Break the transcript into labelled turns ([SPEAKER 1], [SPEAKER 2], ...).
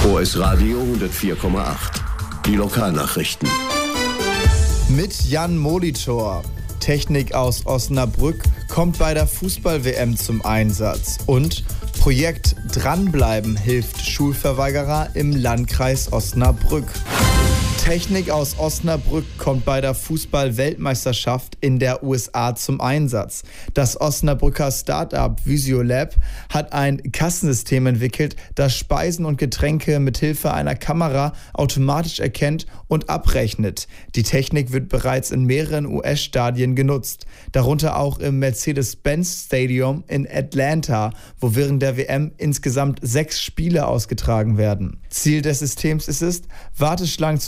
[SPEAKER 1] OS Radio 104,8. Die Lokalnachrichten.
[SPEAKER 2] Mit Jan Molitor. Technik aus Osnabrück kommt bei der Fußball-WM zum Einsatz. Und Projekt Dranbleiben hilft Schulverweigerer im Landkreis Osnabrück. Technik aus Osnabrück kommt bei der Fußball-Weltmeisterschaft in der USA zum Einsatz. Das Osnabrücker Start-up Visiolab hat ein Kassensystem entwickelt, das Speisen und Getränke mithilfe einer Kamera automatisch erkennt und abrechnet. Die Technik wird bereits in mehreren US-Stadien genutzt, darunter auch im Mercedes-Benz Stadium in Atlanta, wo während der WM insgesamt 6 Spiele ausgetragen werden. Ziel des Systems ist es, Warteschlangen